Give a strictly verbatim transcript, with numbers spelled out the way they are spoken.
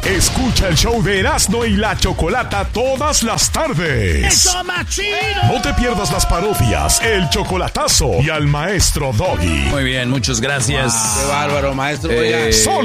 Escucha el show de Erasmo y la Chocolata todas las tardes. ¡Eso, más chido! No te pierdas las parodias, el chocolatazo y al maestro Doggy. Muy bien, muchas gracias. Wow, qué bárbaro, maestro. Eh, Oiga. Solo